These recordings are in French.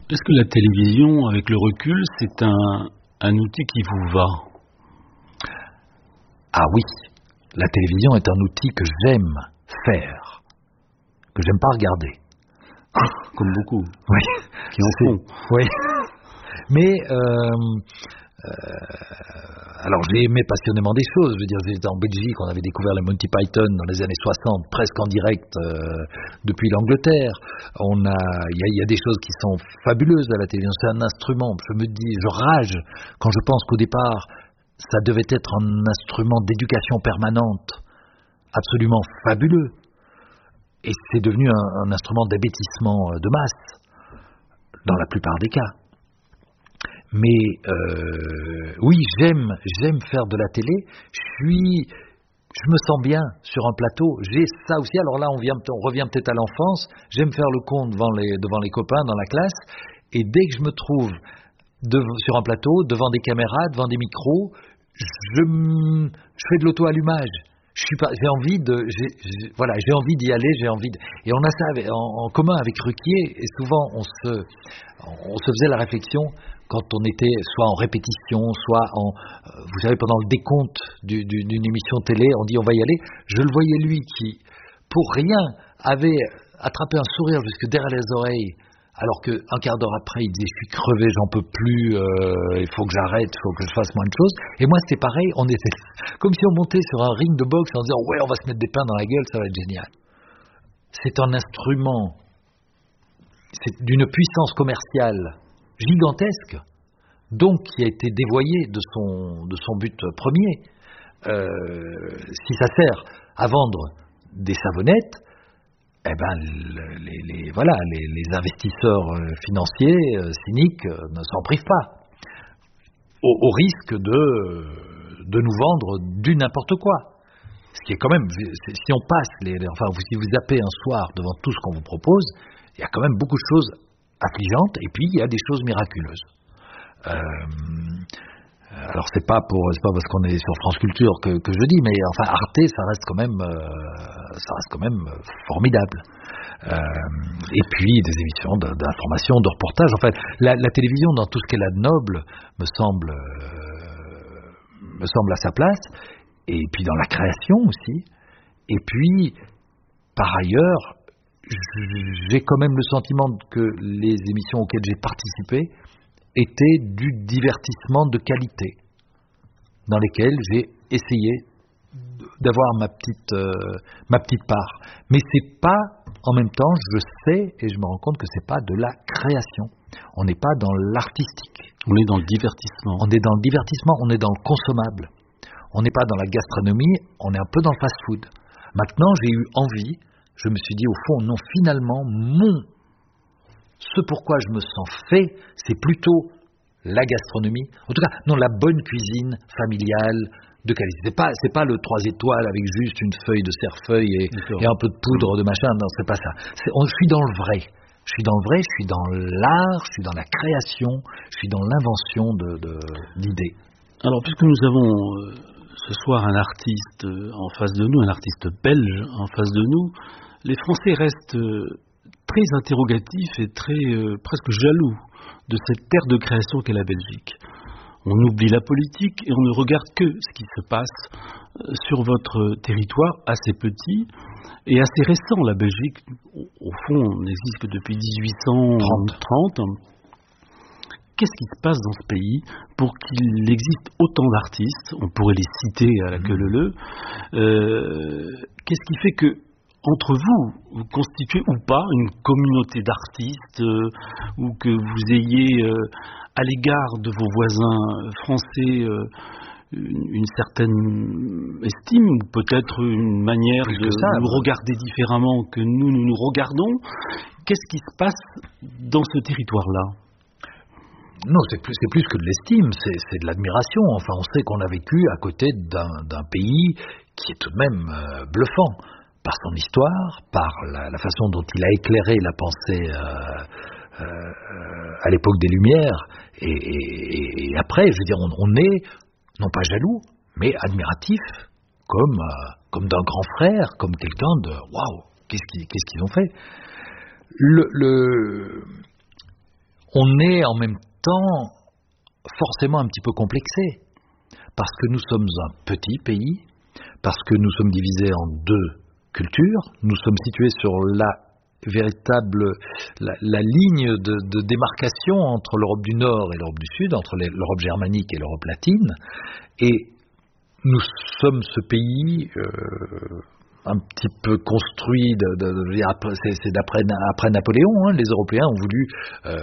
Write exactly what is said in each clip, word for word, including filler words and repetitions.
Est-ce que la télévision, avec le recul, c'est un, un outil qui vous va? Ah oui, la télévision est un outil que j'aime faire, que j'aime pas regarder. Comme beaucoup. Oui. Qui en font. Oui. Mais euh, euh, alors j'ai aimé passionnément des choses. Je veux dire, j'étais en Belgique, on avait découvert les Monty Python dans les années soixante, presque en direct euh, depuis l'Angleterre. On a, il y a, il y a des choses qui sont fabuleuses à la télévision. C'est un instrument. Je me dis, je rage quand je pense qu'au départ, ça devait être un instrument d'éducation permanente, absolument fabuleux. Et c'est devenu un, un instrument d'abêtissement de masse, dans la plupart des cas. Mais euh, oui, j'aime, j'aime faire de la télé. Je suis, je me sens bien sur un plateau. J'ai ça aussi. Alors là, on, vient, on revient peut-être à l'enfance. J'aime faire le con devant les, devant les copains dans la classe. Et dès que je me trouve de, sur un plateau, devant des caméras, devant des micros, je, je fais de l'auto-allumage. Je suis pas, j'ai envie de, j'ai, j'ai, voilà, j'ai envie d'y aller, j'ai envie de, et on a ça avec, en, en commun avec Ruquier, et souvent on se, on se faisait la réflexion quand on était soit en répétition, soit en, euh, vous savez, pendant le décompte du, du, d'une émission télé, on dit on va y aller. Je le voyais lui qui, pour rien, avait attrapé un sourire jusque derrière les oreilles. Alors qu'un quart d'heure après, il disait « je suis crevé, j'en peux plus, euh, il faut que j'arrête, il faut que je fasse moins de choses ». Et moi, c'était pareil, on était comme si on montait sur un ring de boxe en disant « ouais, on va se mettre des pains dans la gueule, ça va être génial ». C'est un instrument, c'est d'une puissance commerciale gigantesque, donc qui a été dévoyé de son, de son but premier. Euh, si ça sert à vendre des savonnettes, eh ben, les, les, voilà, les, les investisseurs financiers euh, cyniques euh, ne s'en privent pas, au, au risque de, de nous vendre du n'importe quoi. Ce qui est quand même, si on passe, les, les, enfin, si vous zappez un soir devant tout ce qu'on vous propose, il y a quand même beaucoup de choses affligeantes, et puis il y a des choses miraculeuses. Euh, alors c'est pas pour, c'est pas parce qu'on est sur France Culture que, que je dis, mais enfin Arte, ça reste quand même, euh, ça reste quand même formidable. Euh, et puis des émissions de, d'information, de reportage. En fait, la, la télévision dans tout ce qu'elle a de noble me semble, euh, me semble à sa place. Et puis dans la création aussi. Et puis par ailleurs, j'ai quand même le sentiment que les émissions auxquelles j'ai participé étaient du divertissement de qualité, dans lesquelles j'ai essayé d'avoir ma petite, euh, ma petite part. Mais c'est pas, en même temps, je sais et je me rends compte que c'est pas de la création. On n'est pas dans l'artistique. On est dans le divertissement. On est dans le divertissement, on est dans le consommable. On n'est pas dans la gastronomie, on est un peu dans le fast-food. Maintenant, j'ai eu envie, je me suis dit, au fond, non, finalement, mon ce pourquoi je me sens fait, c'est plutôt la gastronomie. En tout cas, non, la bonne cuisine familiale de qualité. C'est pas, c'est pas le trois étoiles avec juste une feuille de cerfeuil et, et un peu de poudre de machin. Non, c'est pas ça. C'est, on, je suis dans le vrai. Je suis dans le vrai, je suis dans l'art, je suis dans la création, je suis dans l'invention de, de, d'idées. Alors, puisque nous avons euh, ce soir un artiste euh, en face de nous, un artiste belge en face de nous, les Français restent euh, très interrogatifs et très euh, presque jaloux de cette terre de création qu'est la Belgique. On oublie la politique et on ne regarde que ce qui se passe euh, sur votre territoire assez petit et assez récent. La Belgique, au, au fond, n'existe que depuis dix-huit cent trente. Qu'est-ce qui se passe dans ce pays pour qu'il existe autant d'artistes? On pourrait les citer à la queue leu-leu. Euh, qu'est-ce qui fait que entre vous, vous constituez ou pas une communauté d'artistes euh, ou que vous ayez euh, à l'égard de vos voisins français euh, une, une certaine estime ou peut-être une manière Plus de ça, nous regarder différemment que nous, nous nous regardons? Qu'est-ce qui se passe dans ce territoire-là? Non, c'est plus, c'est plus que de l'estime, c'est, c'est de l'admiration. Enfin, on sait qu'on a vécu à côté d'un, d'un pays qui est tout de même euh, bluffant. Par son histoire, par la, la façon dont il a éclairé la pensée euh, euh, à l'époque des Lumières, et, et, et après, je veux dire, on, on est, non pas jaloux, mais admiratif, comme, euh, comme d'un grand frère, comme quelqu'un de « waouh, qu'est-ce qu'ils, qu'est-ce qu'ils ont fait ?» le, le, on est en même temps forcément un petit peu complexé, parce que nous sommes un petit pays, parce que nous sommes divisés en deux cultures, nous sommes situés sur la véritable la, la ligne de, de démarcation entre l'Europe du Nord et l'Europe du Sud, entre les, l'Europe germanique et l'Europe latine, et nous sommes ce pays euh, un petit peu construit, de, de, de, c'est, c'est d'après après Napoléon, hein, les Européens ont voulu euh,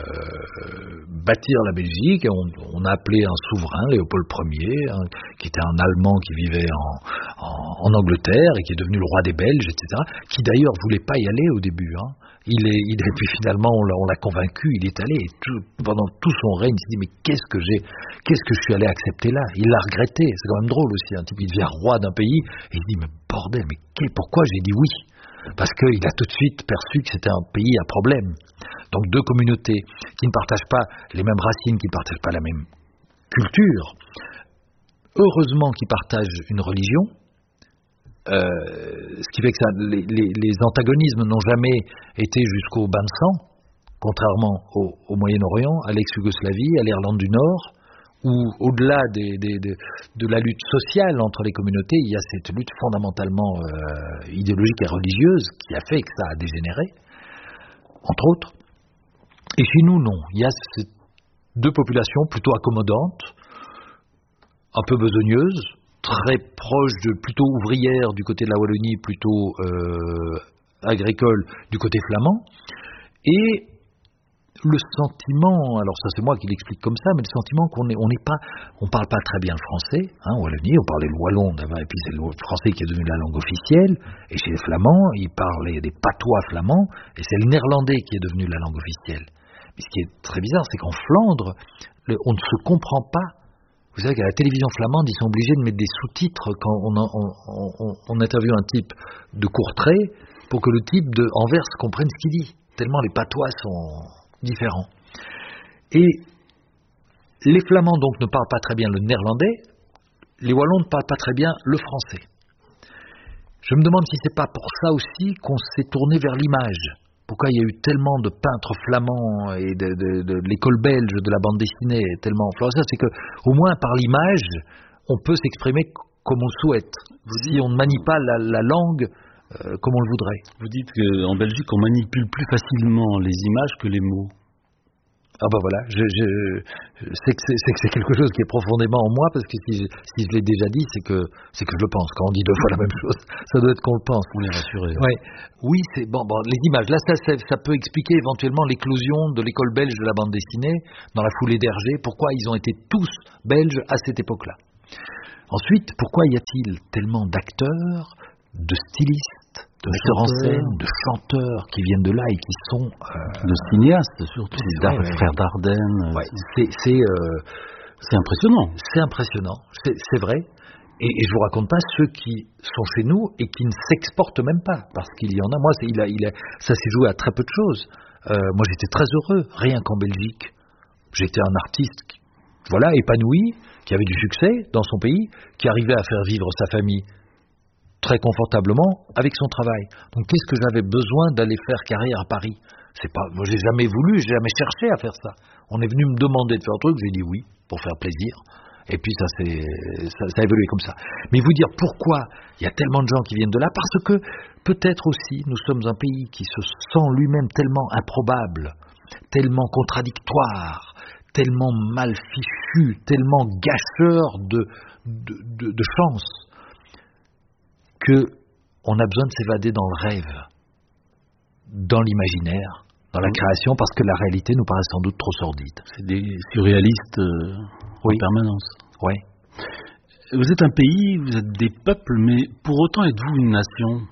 bâtir la Belgique, et on, on a appelé un souverain, Léopold Ier, hein, qui était un Allemand qui vivait en, en, en Angleterre et qui est devenu le roi des Belges, et cetera, qui d'ailleurs voulait pas y aller au début, hein. Il est, il est, puis finalement on l'a, on l'a convaincu, il est allé, et tout, pendant tout son règne, il s'est dit mais qu'est-ce que j'ai, qu'est-ce que je suis allé accepter là? Il l'a regretté, c'est quand même drôle aussi, un type il devient roi d'un pays, et il dit mais bordel, mais pourquoi j'ai dit oui? Parce qu'il a tout de suite perçu que c'était un pays à problème. Donc deux communautés qui ne partagent pas les mêmes racines, qui ne partagent pas la même culture, heureusement qu'ils partagent une religion. Euh, ce qui fait que ça, les, les, les antagonismes n'ont jamais été jusqu'au bain de sang, contrairement au, au Moyen-Orient, à l'ex-Yougoslavie, à l'Irlande du Nord, où au-delà des, des, des, de la lutte sociale entre les communautés, il y a cette lutte fondamentalement euh, idéologique et religieuse qui a fait que ça a dégénéré, entre autres. Et chez nous, non. Il y a ces deux populations plutôt accommodantes, un peu besogneuses, très proche de, plutôt ouvrière du côté de la Wallonie, plutôt euh, agricole du côté flamand, et le sentiment, alors ça c'est moi qui l'explique comme ça, mais le sentiment qu'on est, on n'est pas, on parle pas très bien le français, hein, en Wallonie, on parlait le wallon d'avant, et puis c'est le français qui est devenu la langue officielle, et chez les Flamands, ils parlaient des patois flamands, et c'est le néerlandais qui est devenu la langue officielle. Mais ce qui est très bizarre, c'est qu'en Flandre, le, on ne se comprend pas. Vous savez qu'à la télévision flamande, ils sont obligés de mettre des sous-titres quand on, on, on, on interviewe un type de Courtrai pour que le type de Anvers comprenne ce qu'il dit, tellement les patois sont différents. Et les Flamands donc ne parlent pas très bien le néerlandais, les Wallons ne parlent pas très bien le français. Je me demande si c'est pas pour ça aussi qu'on s'est tourné vers l'image. Pourquoi il y a eu tellement de peintres flamands et de, de, de, de l'école belge de la bande dessinée tellement florissante, c'est que au moins par l'image, on peut s'exprimer comme on le souhaite. Si on ne manie pas la, la langue euh, comme on le voudrait. Vous dites qu'en Belgique, on manipule plus facilement les images que les mots. Ah ben voilà, je, je, je sais, que c'est, c'est que c'est quelque chose qui est profondément en moi, parce que si je, si je l'ai déjà dit, c'est que, c'est que je le pense. Quand on dit deux fois la même chose, ça doit être qu'on le pense. On est rassuré. Ouais. Oui, c'est bon, bon. Les images, là, ça, ça, ça peut expliquer éventuellement l'éclosion de l'école belge de la bande dessinée dans la foulée d'Hergé. Pourquoi ils ont été tous belges à cette époque-là. Ensuite, pourquoi y a-t-il tellement d'acteurs, de stylistes, de metteurs en scène, de chanteurs qui viennent de là et qui sont euh, de cinéastes surtout, les ouais, ouais. frères Dardenne. Ouais, c'est c'est, euh, c'est impressionnant. C'est impressionnant, c'est, c'est vrai. Et, et je vous raconte pas ceux qui sont chez nous et qui ne s'exportent même pas, parce qu'il y en a. Moi, c'est, il a, il a, ça s'est joué à très peu de choses. Euh, moi, j'étais très heureux, rien qu'en Belgique. J'étais un artiste, qui, voilà, épanoui, qui avait du succès dans son pays, qui arrivait à faire vivre sa famille très confortablement avec son travail. Donc qu'est-ce que j'avais besoin d'aller faire carrière à Paris? C'est pas, moi j'ai jamais voulu, j'ai jamais cherché à faire ça. On est venu me demander de faire un truc, j'ai dit oui pour faire plaisir. Et puis ça c'est, ça, ça a évolué comme ça. Mais vous dire pourquoi il y a tellement de gens qui viennent de là, parce que peut-être aussi nous sommes un pays qui se sent lui-même tellement improbable, tellement contradictoire, tellement mal fichu, tellement gâcheur de de, de, de chance, qu'on a besoin de s'évader dans le rêve, dans l'imaginaire, dans la création, parce que la réalité nous paraît sans doute trop sordide. C'est des surréalistes euh, oui. en permanence. Oui. Vous êtes un pays, vous êtes des peuples, mais pour autant êtes-vous une nation?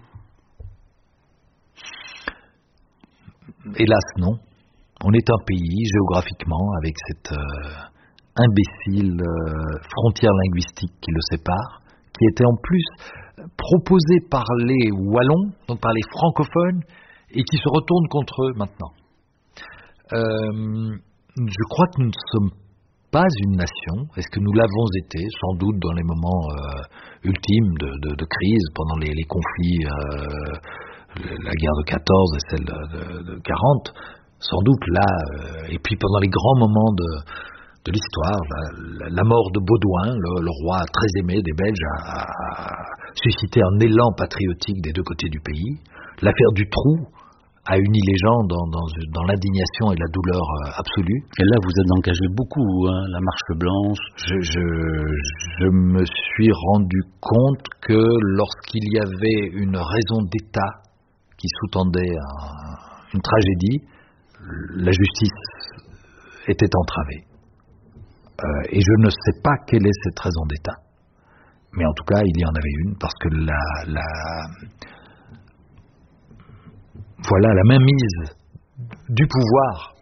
Hélas, non. On est un pays, géographiquement, avec cette euh, imbécile euh, frontière linguistique qui le sépare, qui était en plus proposé par les Wallons, donc par les francophones, et qui se retourne contre eux maintenant. Euh, je crois que nous ne sommes pas une nation. Est-ce que nous l'avons été? Sans doute dans les moments euh, ultimes de, de, de crise, pendant les, les conflits, euh, la guerre de quatorze et celle de, de quarante, sans doute là, euh, et puis pendant les grands moments de, de l'histoire, la, la, la mort de Baudouin, le, le roi très aimé des Belges, a, a suscité un élan patriotique des deux côtés du pays. L'affaire Dutroux a uni les gens dans, dans, dans l'indignation et la douleur absolue. Et là, vous êtes engagé beaucoup, hein, la marche blanche. Je, je, je me suis rendu compte que lorsqu'il y avait une raison d'État qui sous-tendait un, une tragédie, la justice était entravée. Euh, et je ne sais pas quelle est cette raison d'État. Mais en tout cas, il y en avait une, parce que la... la Voilà la mainmise du pouvoir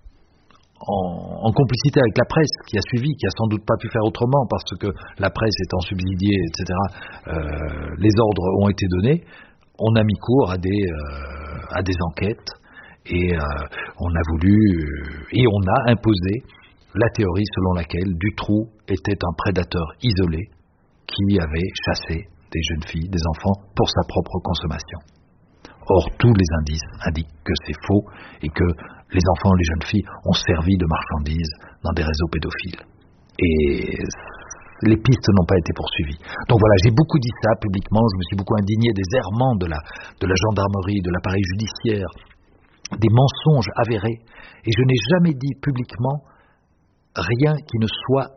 en, en complicité avec la presse qui a suivi, qui a sans doute pas pu faire autrement parce que la presse étant subsidiée, et cetera, euh, les ordres ont été donnés. On a mis cours à des, euh, à des enquêtes et euh, on a voulu euh, et on a imposé la théorie selon laquelle Dutroux était un prédateur isolé qui avait chassé des jeunes filles, des enfants pour sa propre consommation. Or, tous les indices indiquent que c'est faux et que les enfants et les jeunes filles ont servi de marchandises dans des réseaux pédophiles. Et les pistes n'ont pas été poursuivies. Donc voilà, j'ai beaucoup dit ça publiquement, je me suis beaucoup indigné des errements de la, de la gendarmerie, de l'appareil judiciaire, des mensonges avérés, et je n'ai jamais dit publiquement rien qui ne soit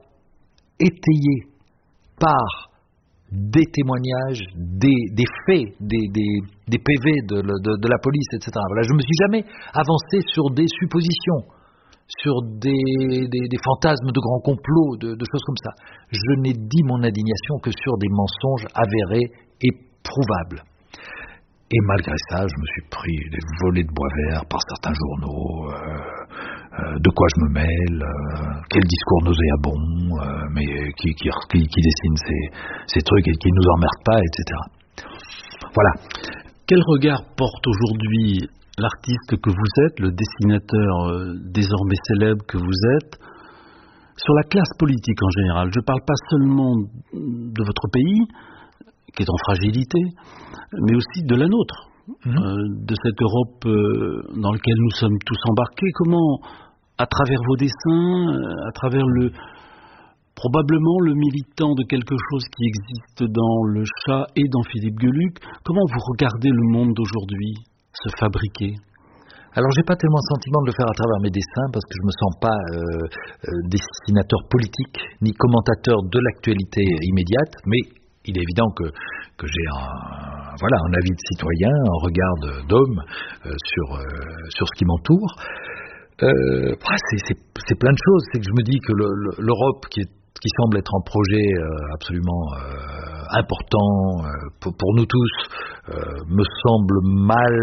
étayé par des témoignages, des, des faits, des, des, des P V de, de, de la police, et cetera. Voilà, je ne me suis jamais avancé sur des suppositions, sur des, des, des fantasmes de grands complots, de, de choses comme ça. Je n'ai dit mon indignation que sur des mensonges avérés et prouvables. Et malgré ça, je me suis pris des volées de bois vert par certains journaux, euh, euh, de quoi je me mêle, euh, quel discours nauséabond, euh, mais qui, qui, qui, qui dessine ces, ces trucs et qui ne nous emmerde pas, et cetera. Voilà. Quel regard porte aujourd'hui l'artiste que vous êtes, le dessinateur euh, désormais célèbre que vous êtes, sur la classe politique en général? Je ne parle pas seulement de votre pays, qui est en fragilité, mais aussi de la nôtre, mmh. euh, de cette Europe euh, dans laquelle nous sommes tous embarqués. Comment, à travers vos dessins, euh, à travers le probablement le militant de quelque chose qui existe dans Le Chat et dans Philippe Geluck, comment vous regardez le monde d'aujourd'hui se fabriquer? Alors, j'ai pas tellement le sentiment de le faire à travers mes dessins, parce que je me sens pas euh, euh, dessinateur politique, ni commentateur de l'actualité immédiate, mais il est évident que, que j'ai un, voilà, un avis de citoyen, un regard d'homme euh, sur, euh, sur ce qui m'entoure. Euh, c'est, c'est, c'est plein de choses. C'est que je me dis que le, le, l'Europe, qui, est, qui semble être un projet euh, absolument euh, important euh, pour, pour nous tous, euh, me semble mal,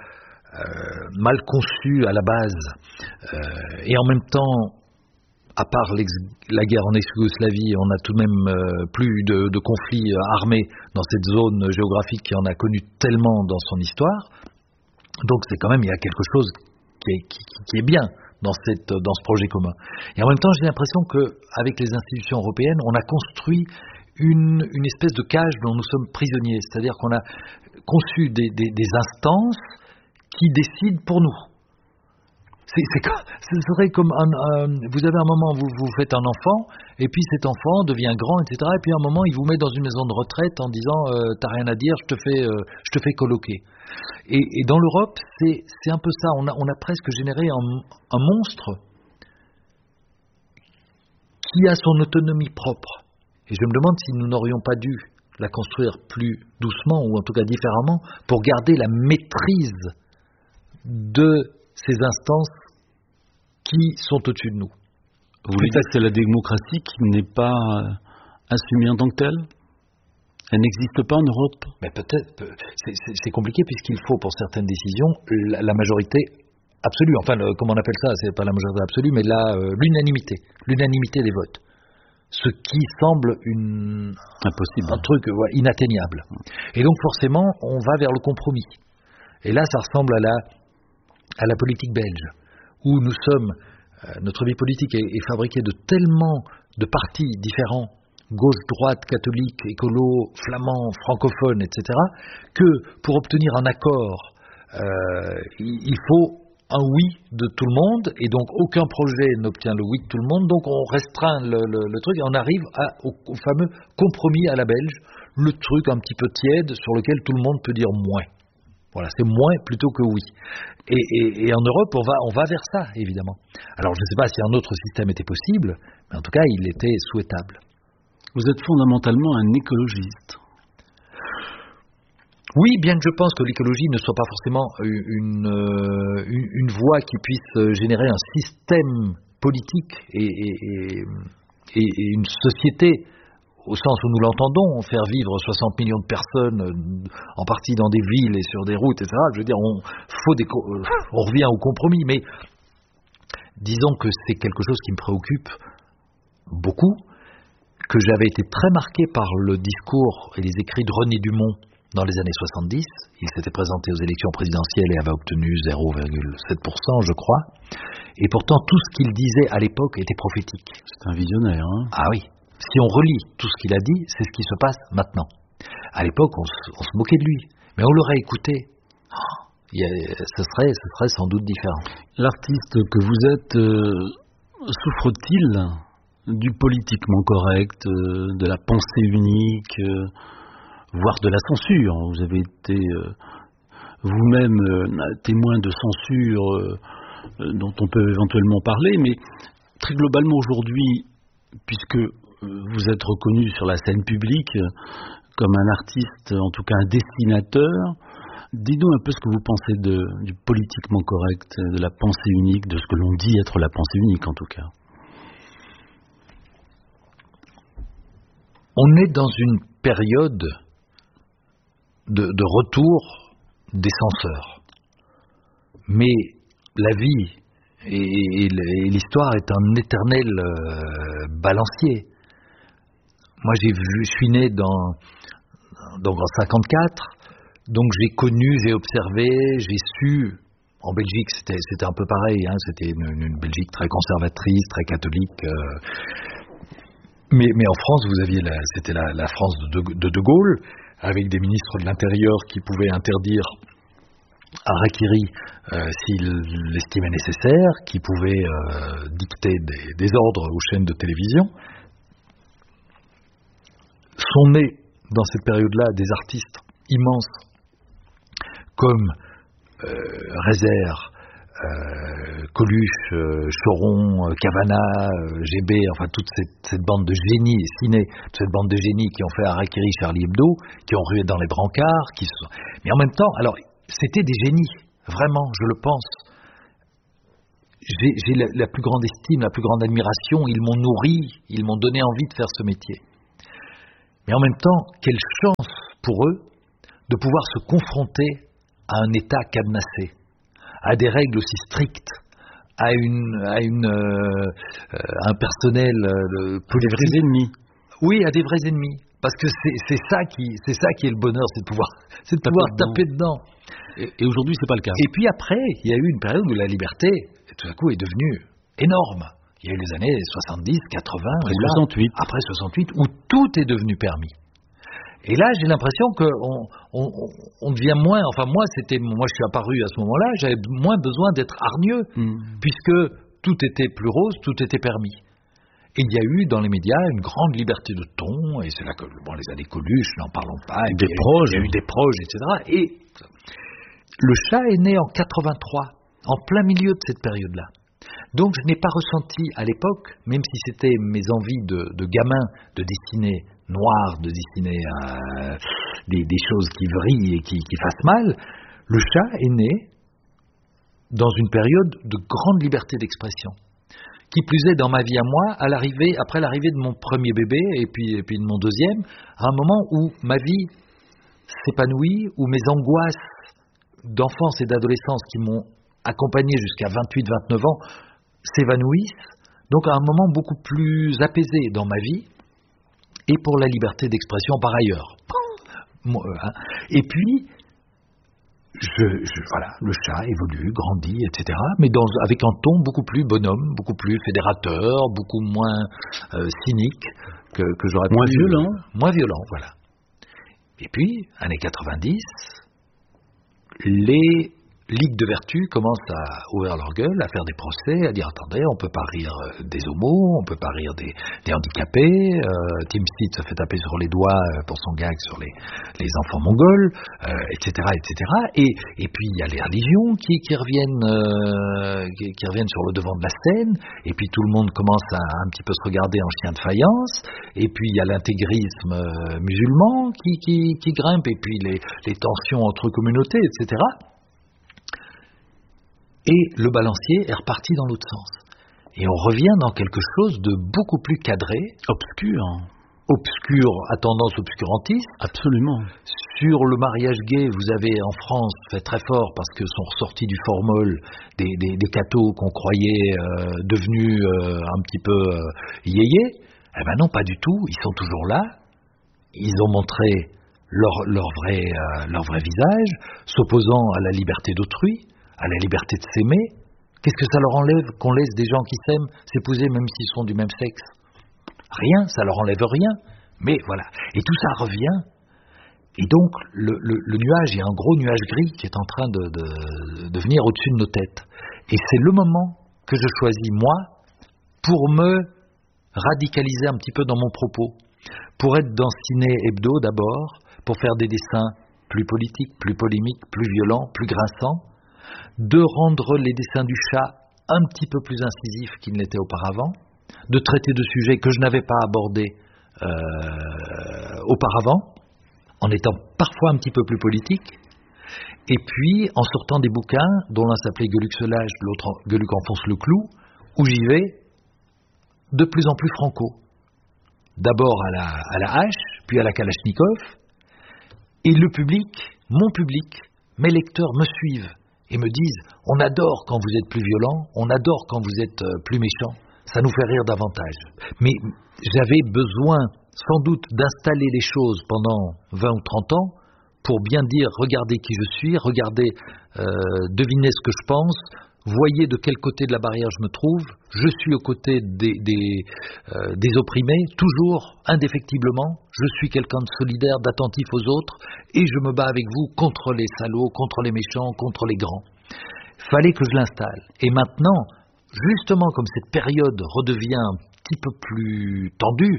euh, mal conçu à la base. Euh, et en même temps, à part la guerre en ex-Yougoslavie, on n'a tout de même euh, plus de, de conflits armés dans cette zone géographique qui en a connu tellement dans son histoire. Donc c'est quand même, il y a quelque chose qui est, qui, qui est bien dans, cette, dans ce projet commun. Et en même temps, j'ai l'impression qu'avec les institutions européennes, on a construit une, une espèce de cage dont nous sommes prisonniers. C'est-à-dire qu'on a conçu des, des, des instances qui décident pour nous. C'est, c'est, ce serait comme un, un, vous avez un moment, vous, vous faites un enfant, et puis cet enfant devient grand, et cetera. Et puis à un moment, il vous met dans une maison de retraite en disant euh, t'as rien à dire, je te fais, euh, je te fais colloquer. Et, et dans l'Europe, c'est, c'est un peu ça. On a, on a presque généré un, un monstre qui a son autonomie propre. Et je me demande si nous n'aurions pas dû la construire plus doucement, ou en tout cas différemment, pour garder la maîtrise de ces instances qui sont au-dessus de nous. Vous voulez dire que c'est la démocratie qui n'est pas assumée en tant que telle? Elle n'existe pas en Europe? Mais peut-être, c'est, c'est, c'est compliqué puisqu'il faut pour certaines décisions la, la majorité absolue. Enfin, le, comment on appelle ça? C'est pas la majorité absolue, mais la, euh, l'unanimité, l'unanimité des votes. Ce qui semble une, impossible, un truc ouais, inatteignable. Et donc forcément, on va vers le compromis. Et là, ça ressemble à la à la politique belge, où nous sommes, euh, notre vie politique est, est fabriquée de tellement de partis différents, gauche, droite, catholique, écolo, flamand, francophone, et cetera, que pour obtenir un accord, euh, il, il faut un oui de tout le monde, et donc aucun projet n'obtient le oui de tout le monde, donc on restreint le, le, le truc, et on arrive à, au, au fameux compromis à la belge, le truc un petit peu tiède sur lequel tout le monde peut dire moins. Voilà, c'est moins plutôt que oui. Et, et, et en Europe, on va, on va vers ça, évidemment. Alors je ne sais pas si un autre système était possible, mais en tout cas, il était souhaitable. Vous êtes fondamentalement un écologiste. Oui, bien que je pense que l'écologie ne soit pas forcément une, une, une voie qui puisse générer un système politique et, et, et, et une société au sens où nous l'entendons, faire vivre soixante millions de personnes en partie dans des villes et sur des routes, et cetera. Je veux dire, on, faut des, on revient au compromis, mais disons que c'est quelque chose qui me préoccupe beaucoup, que j'avais été très marqué par le discours et les écrits de René Dumont dans les années soixante-dix. Il s'était présenté aux élections présidentielles et avait obtenu zéro virgule sept pour cent, je crois. Et pourtant, tout ce qu'il disait à l'époque était prophétique. C'est un visionnaire, hein ? Ah oui. Si on relit tout ce qu'il a dit, c'est ce qui se passe maintenant. À l'époque, on se, on se moquait de lui. Mais on l'aurait écouté. Oh, il y a, ce, serait, ce serait sans doute différent. L'artiste que vous êtes euh, souffre-t-il du politiquement correct, euh, de la pensée unique, euh, voire de la censure ? Vous avez été euh, vous-même euh, témoin de censure euh, euh, dont on peut éventuellement parler, mais très globalement aujourd'hui, puisque vous êtes reconnu sur la scène publique comme un artiste, en tout cas un dessinateur, dites-nous un peu ce que vous pensez de, du politiquement correct, de la pensée unique, de ce que l'on dit être la pensée unique en tout cas. On est dans une période de, de retour des censeurs. Mais la vie et, et l'histoire est un éternel euh, balancier. Moi, j'ai vu, je suis né dans, donc en cinquante-quatre, donc j'ai connu, j'ai observé, j'ai su. En Belgique, c'était, c'était un peu pareil, hein, c'était une, une Belgique très conservatrice, très catholique. Euh, mais, mais en France, vous aviez, la, c'était la, la France de, de De Gaulle, avec des ministres de l'Intérieur qui pouvaient interdire Harakiri euh, s'il l'estimait nécessaire, qui pouvaient euh, dicter des, des ordres aux chaînes de télévision. Sont nés dans cette période-là des artistes immenses comme euh, Rézère, euh, Coluche, euh, Choron, euh, Cavana, euh, G B, enfin toute cette, cette bande de génies, ciné, toute cette bande de génies qui ont fait Harakiri, Charlie Hebdo, qui ont rué dans les brancards, qui sont... mais en même temps, alors c'était des génies, vraiment, je le pense. J'ai, j'ai la, la plus grande estime, la plus grande admiration, ils m'ont nourri, ils m'ont donné envie de faire ce métier. Mais en même temps, quelle chance pour eux de pouvoir se confronter à un État cadenassé, à des règles aussi strictes, à, une, à, une, euh, un personnel euh, politique. Des vrais ennemis. Oui, à des vrais ennemis. Parce que c'est, c'est, ça, qui, c'est ça qui est le bonheur, c'est de pouvoir, c'est de pouvoir taper dedans. Et, et aujourd'hui, c'est pas le cas. Et puis après, il y a eu une période où la liberté, tout à coup, est devenue énorme. Il y a eu les années soixante-dix, quatre-vingts, après soixante-huit, là, après soixante-huit, où tout est devenu permis. Et là, j'ai l'impression qu'on on, on devient moins. Enfin, moi, c'était, moi, je suis apparu à ce moment-là. J'avais moins besoin d'être hargneux, mmh. puisque tout était plus rose, tout était permis. Et il y a eu dans les médias une grande liberté de ton, et c'est là que bon, les années Coluche, n'en parlons pas. Et des proches, il y a eu des proches, et cetera. Et le chat est né en quatre-vingt-trois, en plein milieu de cette période-là. Donc je n'ai pas ressenti à l'époque, même si c'était mes envies de, de gamin de dessiner noir, de dessiner euh, des, des choses qui vrillent et qui, qui fassent mal, le chat est né dans une période de grande liberté d'expression. Qui plus est dans ma vie à moi, à l'arrivée, après l'arrivée de mon premier bébé et puis, et puis de mon deuxième, à un moment où ma vie s'épanouit, où mes angoisses d'enfance et d'adolescence qui m'ont accompagné jusqu'à vingt-huit vingt-neuf ans s'évanouissent, donc à un moment beaucoup plus apaisé dans ma vie, et pour la liberté d'expression par ailleurs. Et puis, je, je, voilà, le chat évolue, grandit, et cetera, mais dans, avec un ton beaucoup plus bonhomme, beaucoup plus fédérateur, beaucoup moins euh, cynique que, que j'aurais pu... Moins violent. Moins violent, voilà. Et puis, années quatre-vingt-dix, les Ligue de vertu commence à ouvrir leur gueule, à faire des procès, à dire attendez, on peut pas rire des homos, on peut pas rire des, des handicapés. Euh, Tim Steed se fait taper sur les doigts pour son gag sur les, les enfants mongols, euh, et cetera, et cetera. Et, et puis il y a les religions qui, qui reviennent, euh, qui, qui reviennent sur le devant de la scène. Et puis tout le monde commence à un petit peu se regarder en chien de faïence. Et puis il y a l'intégrisme euh, musulman qui, qui, qui grimpe. Et puis les, les tensions entre communautés, et cetera. Et le balancier est reparti dans l'autre sens. Et on revient dans quelque chose de beaucoup plus cadré. Obscur. Obscur, à tendance obscurantiste. Absolument. Sur le mariage gay, vous avez en France fait très fort parce que sont ressortis du formol des, des, des cathos qu'on croyait euh, devenus euh, un petit peu euh, yéyés. Eh ben non, pas du tout. Ils sont toujours là. Ils ont montré leur, leur, vrai, euh, leur vrai visage, s'opposant à la liberté d'autrui, à la liberté de s'aimer. Qu'est-ce que ça leur enlève qu'on laisse des gens qui s'aiment s'épouser même s'ils sont du même sexe? Rien, ça leur enlève rien. Mais voilà. Et tout ça revient. Et donc, le, le, le nuage, il y a un gros nuage gris qui est en train de, de, de venir au-dessus de nos têtes. Et c'est le moment que je choisis, moi, pour me radicaliser un petit peu dans mon propos. Pour être dans Ciné Hebdo d'abord, pour faire des dessins plus politiques, plus polémiques, plus violents, plus grinçants, de rendre les dessins du chat un petit peu plus incisifs qu'ils ne l'étaient auparavant, de traiter de sujets que je n'avais pas abordés euh, auparavant, en étant parfois un petit peu plus politique, et puis en sortant des bouquins, dont l'un s'appelait Gueuluc se lâche, l'autre Gueuluc enfonce le clou, où j'y vais de plus en plus franco. D'abord à la, à la hache, puis à la Kalachnikov, et le public, mon public, mes lecteurs me suivent et me disent « on adore quand vous êtes plus violent, on adore quand vous êtes plus méchant, ça nous fait rire davantage ». Mais j'avais besoin sans doute d'installer les choses pendant vingt ou trente ans pour bien dire « regardez qui je suis, regardez, euh, devinez ce que je pense ». Voyez de quel côté de la barrière je me trouve, je suis aux côtés des, des, euh, des opprimés, toujours, indéfectiblement, je suis quelqu'un de solidaire, d'attentif aux autres, et je me bats avec vous contre les salauds, contre les méchants, contre les grands. Fallait que je l'installe. Et maintenant, justement comme cette période redevient un petit peu plus tendue,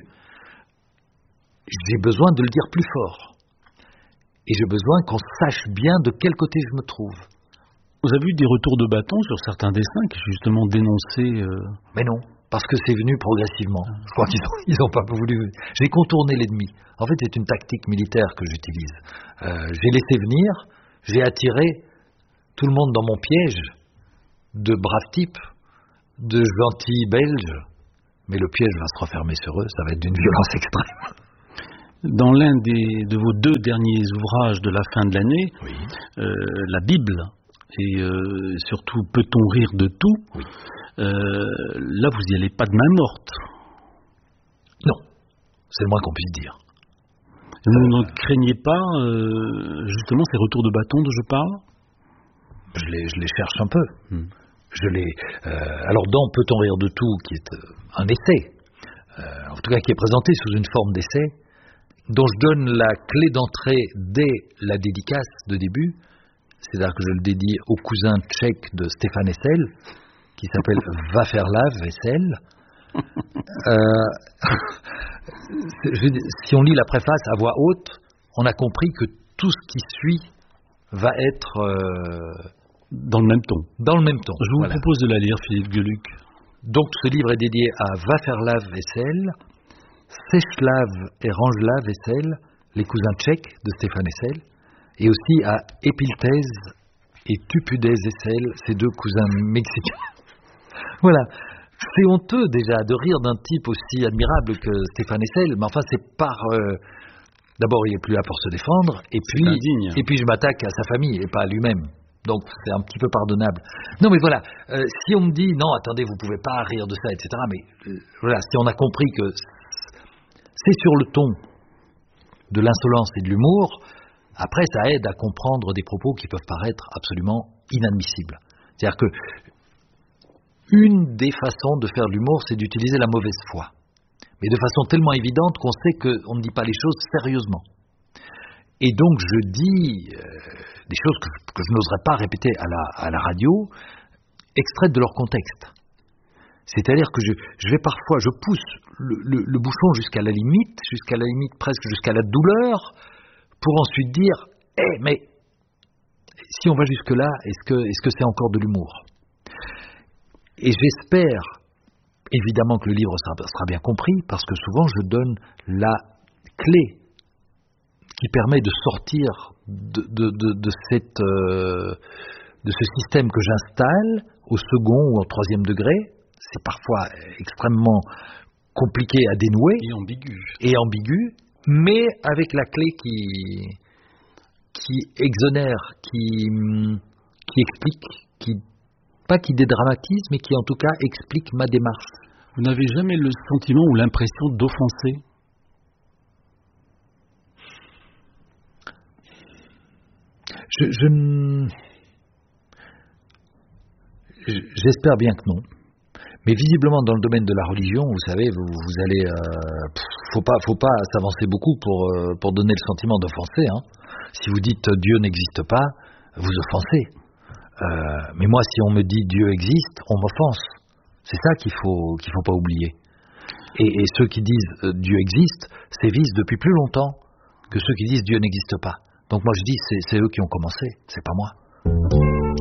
j'ai besoin de le dire plus fort. Et j'ai besoin qu'on sache bien de quel côté je me trouve. Vous avez eu des retours de bâton sur certains dessins qui justement dénonçaient... Euh... Mais non, parce que c'est venu progressivement. Je crois qu'ils n'ont ils ont pas voulu... J'ai contourné l'ennemi. En fait, c'est une tactique militaire que j'utilise. Euh, j'ai laissé venir, j'ai attiré tout le monde dans mon piège de braves types, de gentils Belges, mais le piège va se refermer sur eux, ça va être d'une violence extrême. Dans l'un des, de vos deux derniers ouvrages de la fin de l'année, oui. euh, la Bible... et euh, surtout peut-on rire de tout, oui. euh, là vous n'y allez pas de main morte. Non, c'est le moins qu'on puisse dire. Vous euh, ne craignez pas euh, justement ces retours de bâton dont je parle? Je les, je les cherche un peu. Hmm. Je les, euh, alors dans Peut-on rire de tout, qui est euh, un essai, euh, en tout cas qui est présenté sous une forme d'essai, dont je donne la clé d'entrée dès la dédicace de début, c'est-à-dire que je le dédie au cousin tchèque de Stéphane Hessel, qui s'appelle Va faire lave vaisselle. Euh, si on lit la préface à voix haute, on a compris que tout ce qui suit va être euh, dans le même ton. Dans le même ton. Je vous voilà. propose de la lire, Philippe Gueuluc. Donc ce livre est dédié à Va faire lave vaisselle, Sèche-lave et range-lave vaisselle, les cousins tchèques de Stéphane Hessel, et aussi à Épilthèse et Thupudès Hessel, ces deux cousins mexicains. Voilà. C'est honteux déjà de rire d'un type aussi admirable que Stéphane Hessel, mais enfin c'est par... Euh, d'abord il est plus là pour se défendre, et puis, et puis je m'attaque à sa famille et pas à lui-même. Donc c'est un petit peu pardonnable. Non mais voilà, euh, si on me dit non attendez vous pouvez pas rire de ça, et cetera. Mais euh, voilà, si on a compris que c'est sur le ton de l'insolence et de l'humour, après ça aide à comprendre des propos qui peuvent paraître absolument inadmissibles. C'est-à-dire que une des façons de faire de l'humour, c'est d'utiliser la mauvaise foi. Mais de façon tellement évidente qu'on sait qu'on ne dit pas les choses sérieusement. Et donc je dis euh, des choses que, que je n'oserais pas répéter à la, à la radio, extraites de leur contexte. C'est-à-dire que je, je vais parfois, je pousse le, le, le bouchon jusqu'à la limite, jusqu'à la limite presque jusqu'à la douleur, pour ensuite dire « Eh, mais si on va jusque-là, est-ce que, est-ce que c'est encore de l'humour ?» Et j'espère évidemment que le livre sera, sera bien compris, parce que souvent je donne la clé qui permet de sortir de, de, de, de, cette, euh, de ce système que j'installe au second ou au troisième degré. C'est parfois extrêmement compliqué à dénouer. Et ambigu. Et ambigu, mais avec la clé qui, qui exonère, qui, qui explique, qui, pas qui dédramatise, mais qui en tout cas explique ma démarche. Vous n'avez jamais le sentiment ou l'impression d'offenser ? Je, je, j'espère bien que non. Mais visiblement, dans le domaine de la religion, vous savez, vous, vous allez, euh, pff, faut pas, faut pas s'avancer beaucoup pour euh, pour donner le sentiment d'offenser. Hein. Si vous dites Dieu n'existe pas, vous offensez. Euh, mais moi, si on me dit Dieu existe, on m'offense. C'est ça qu'il faut qu'il faut pas oublier. Et, et ceux qui disent euh, Dieu existe sévissent depuis plus longtemps que ceux qui disent Dieu n'existe pas. Donc moi je dis c'est, c'est eux qui ont commencé, c'est pas moi.